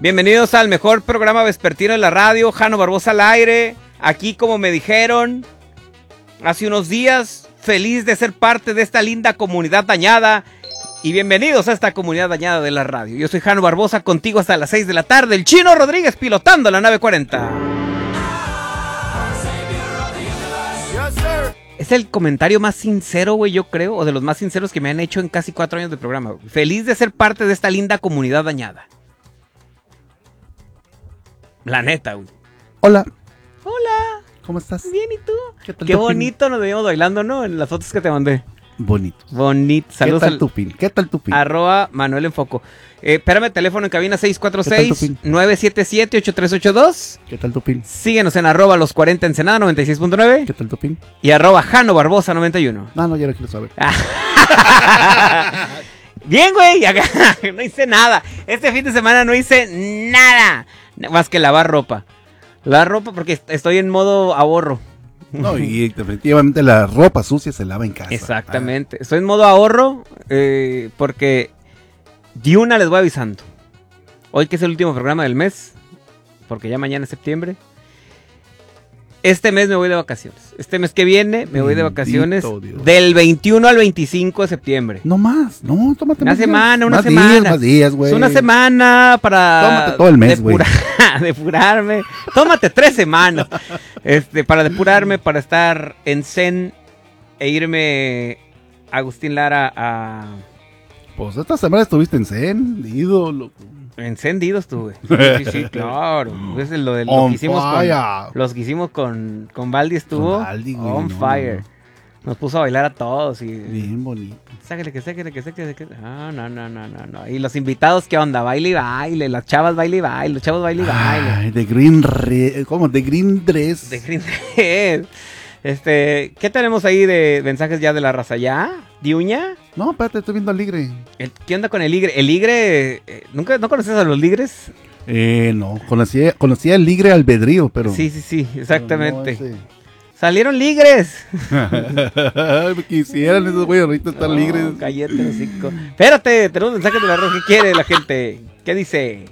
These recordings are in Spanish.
Bienvenidos al mejor programa vespertino de la radio, Jano Barbosa al aire. Aquí, como me dijeron hace unos días, feliz de ser parte de esta linda comunidad dañada. Y bienvenidos a esta comunidad dañada de la radio. Yo soy Jano Barbosa, contigo hasta las 6 de la tarde. El Chino Rodríguez pilotando la nave 40. Es el comentario más sincero, güey, yo creo, o de los más sinceros que me han hecho en casi 4 años de programa, güey. Feliz de ser parte de esta linda comunidad dañada. La neta, güey. Hola. Hola. ¿Cómo estás? Bien, ¿y tú? ¿Qué tal? Qué bonito nos veíamos bailando, ¿no? En las fotos que te mandé. Bonito. Bonito. Saludos. ¿Qué tal tu pin? ¿Qué tal tu pin? @ Manuel Enfoco. Espérame, teléfono en cabina 646-977-8382. ¿Qué tal tu pin? Síguenos en @ los 40 Ensenada 96.9. ¿Qué tal tu pin? Y @ Jano Barbosa 91. No, ya lo quiero saber. Bien, güey. No hice nada. Este fin de semana no hice nada. Más que lavar ropa. Lavar ropa porque estoy en modo ahorro. No, y definitivamente la ropa sucia se lava en casa. Exactamente. Estoy en modo ahorro porque de una les voy avisando. Hoy que es el último programa del mes, porque ya mañana es septiembre. Este mes me voy de vacaciones. Este mes que viene me voy de vacaciones del 21 al 25 de septiembre. No más, no, tómate una más semana, días. una semana. Más días, güey. Es una semana para tómate todo el mes, güey. Depurarme. Tómate 3 semanas. Para depurarme, para estar en zen e irme a Agustín Lara a... Pues esta semana estuviste en Zen, ídolo. Encendido estuve. Sí, claro. Es lo que hicimos con Baldi estuvo on fire. Nos puso a bailar a todos y bien bonito. Sáquele que. No. Y los invitados, ¿qué onda? Baile y baile, las chavas baile y baile, los chavos baile y baile. Ay, de Green ¿cómo? De Green Dress. De Green Dress. ¿Qué tenemos ahí de mensajes ya de la raza ya? ¿Diuña? No, espérate, estoy viendo al ligre. ¿Qué onda con el ligre? El ligre, ¿no conoces a los ligres? No, conocía el ligre albedrío, pero... Sí, exactamente. No, ¡salieron ligres! Quisieran esos güeyes ahorita estar ligres. Cállate, hocico. Espérate, tenemos mensajes de la raza. ¿Qué quiere la gente? ¿Qué dice?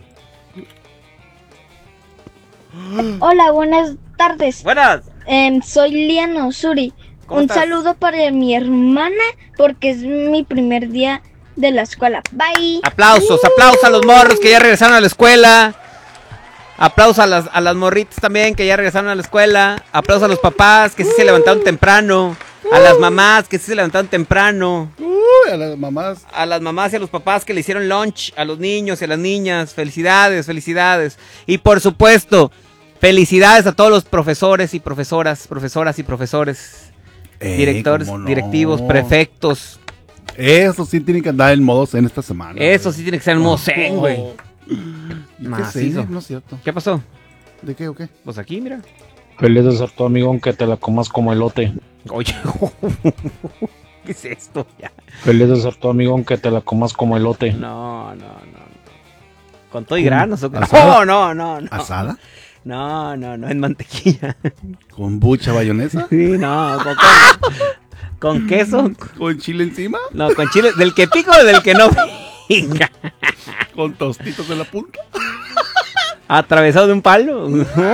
Hola, buenas tardes. Buenas. Soy Liano Suri. Un estás? Saludo para mi hermana porque es mi primer día de la escuela. Bye. Aplausos a los morros que ya regresaron a la escuela. Aplausos a las morritas también que ya regresaron a la escuela. Aplausos a los papás que sí se levantaron temprano. A las mamás que sí se levantaron temprano. A las mamás. A las mamás y a los papás que le hicieron lunch a los niños y a las niñas. Felicidades. Y por supuesto, felicidades a todos los profesores y profesoras y profesores. Directores, directivos, prefectos. Eso sí tiene que andar en modo zen esta semana. Eso sí tiene que ser en modo zen, güey. ¿Qué zen? No es cierto. ¿Qué pasó? ¿De qué o qué? Pues aquí, mira. Feliz de ser tu amigo aunque te la comas como elote. Oye, ¿qué es esto? Ya. Feliz de ser tu amigo aunque te la comas como elote. No. ¿Con todo y granos? No. ¿Asada? No, en mantequilla. ¿Con bucha bayonesa? Sí, no, con queso. ¿Con chile encima? No, con chile, del que pico o del que no pica. ¿Con tostitos en la punta? ¿Atravesado de un palo?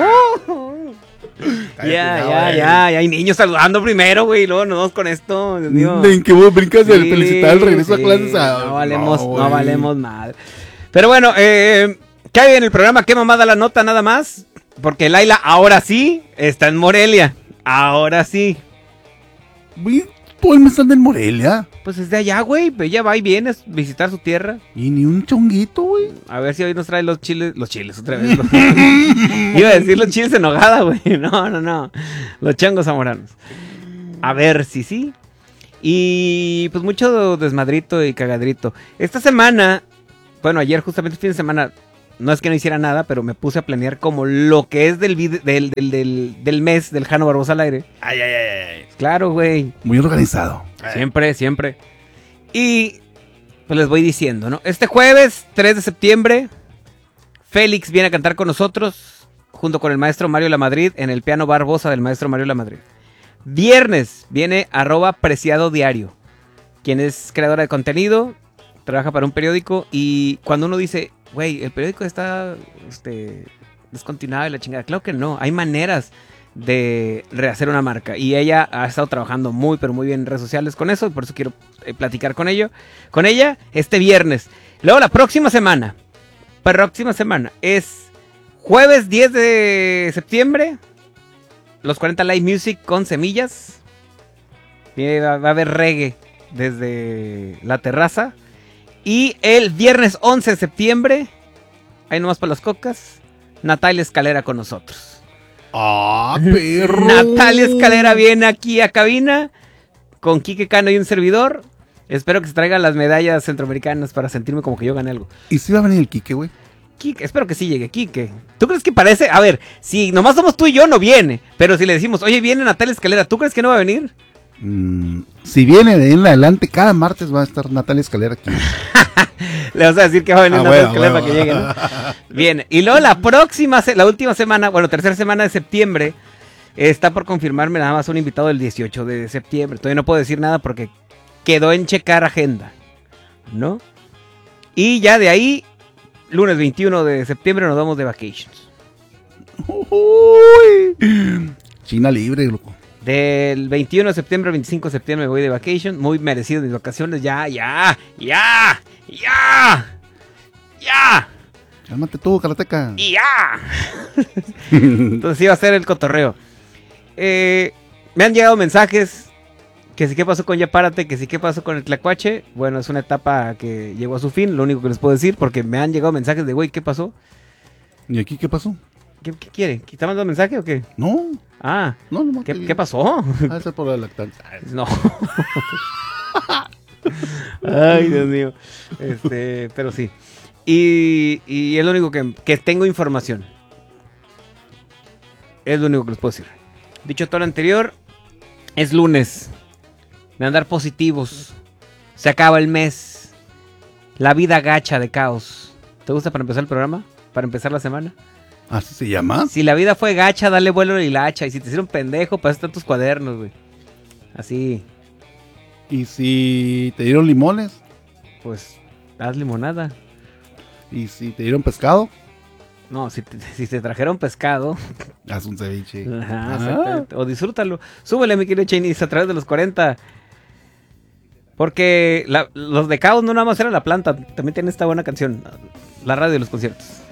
Ya, hay niños saludando primero, güey, y luego nos vamos con esto, Dios mío. ¿En qué vos brincas de felicitar el regreso a clases? No valemos madre. Pero bueno, ¿qué hay en el programa? ¿Qué mamada la nota nada más? Porque Laila ahora sí está en Morelia. Ahora sí. ¿Todo el mes están en Morelia? Pues es de allá, güey. Ella va y viene a visitar su tierra. Y ni un chonguito, güey. A ver si hoy nos trae los chiles otra vez. Iba a decir los chiles en nogada, güey. No. Los changos zamoranos. A ver si sí. Y pues mucho desmadrito y cagadrito. Esta semana, bueno, ayer justamente fin de semana, no es que no hiciera nada, pero me puse a planear como lo que es del mes del Jano Barbosa al aire. Ay. Claro, güey. Muy organizado. Siempre. Y pues les voy diciendo, ¿no? Este jueves, 3 de septiembre, Félix viene a cantar con nosotros, junto con el maestro Mario Lamadrid, en el piano Barbosa del maestro Mario Lamadrid. Viernes viene @Preciado Diario, quien es creadora de contenido, trabaja para un periódico, y cuando uno dice, güey, el periódico está descontinuado y la chingada. Claro que no, hay maneras de rehacer una marca. Y ella ha estado trabajando muy, pero muy bien en redes sociales con eso. Y por eso quiero platicar con ella este viernes. Luego la próxima semana es jueves 10 de septiembre. Los 40 Live Music con Semillas. Y va a haber reggae desde la terraza. Y el viernes 11 de septiembre, ahí nomás para las cocas, Natalia Escalera con nosotros. ¡Ah, perro! Natalia Escalera viene aquí a cabina con Quique Cano y un servidor. Espero que se traigan las medallas centroamericanas para sentirme como que yo gané algo. ¿Y si va a venir el Quique, güey? Quique, espero que sí llegue Quique. ¿Tú crees que parece? A ver, si nomás somos tú y yo, no viene. Pero si le decimos, oye, viene Natalia Escalera, ¿tú crees que no va a venir? Si viene de en adelante, cada martes va a estar Natalia Escalera aquí. Le vas a decir que va a venir Natalia Escalera para que llegue, ¿no? Bien, y luego la última semana, bueno, tercera semana de septiembre, está por confirmarme nada más un invitado el 18 de septiembre. Todavía no puedo decir nada porque quedó en checar agenda, ¿no? Y ya de ahí, lunes 21 de septiembre nos vamos de vacations. Uy, China libre, loco. Del 21 de septiembre al 25 de septiembre me voy de vacation. Muy merecido mis vacaciones. Ya. Cálmate tú, karateca. ¡Ya! Entonces iba a ser el cotorreo. Me han llegado mensajes que sí, ¿qué pasó con Ya Párate? Que sí, ¿qué pasó con el Tlacuache? Bueno, es una etapa que llegó a su fin, lo único que les puedo decir, porque me han llegado mensajes de, güey, ¿qué pasó? ¿Y aquí qué pasó? ¿Qué quiere? ¿Te mandando mensaje o qué? No. Ah, No, ¿qué pasó? Ah, ser por la lactancia. No. Ay, Dios mío. Pero sí. Y es lo único que tengo información. Es lo único que les puedo decir. Dicho todo lo anterior, es lunes. De andar positivos. Se acaba el mes. La vida gacha de caos. ¿Te gusta para empezar el programa? ¿Para empezar la semana? ¿Así se llama? Si la vida fue gacha, dale vuelo a la hilacha. Y si te hicieron pendejo, para eso están tus cuadernos, güey. Así. ¿Y si te dieron limones? Pues, haz limonada. ¿Y si te dieron pescado? No, si te trajeron pescado. Haz un ceviche. Ajá, exactamente. O disfrútalo. Súbele, mi querido Chinese, a través de los 40. Porque los de Caos no nada más era la planta. También tiene esta buena canción. La radio de los conciertos.